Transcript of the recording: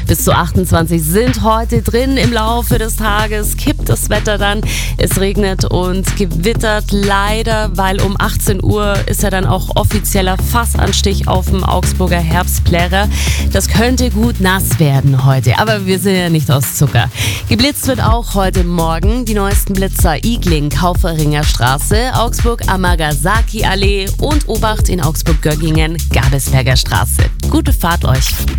Bis zu 28 sind heute drin. Im Laufe des Tages kippt das Wetter dann. Es regnet und gewittert leider, weil um 18 Uhr ist ja dann auch offizieller Fassanstich auf dem Augsburger Herbstplärer. Das könnte gut nass werden heute, aber wir sind ja nicht aus Zucker. Geblitzt wird auch heute Morgen. Die neuesten Blitzer Igling, Kauferinger Straße, Augsburg Amagasaki Allee und Obacht in Augsburg-Göggingen, Gabelsberger Straße. Gute Fahrt euch!